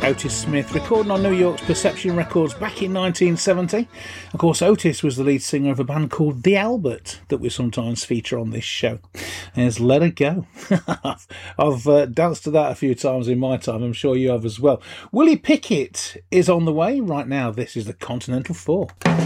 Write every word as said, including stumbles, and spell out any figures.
Otis Smith, recording on New York's Perception Records back in nineteen seventy. Of course, Otis was the lead singer of a band called The Albert that we sometimes feature on this show. There's Let It Go. I've uh, danced to that a few times in my time. I'm sure you have as well. Willie Pickett is on the way right now. This is the Continental Four.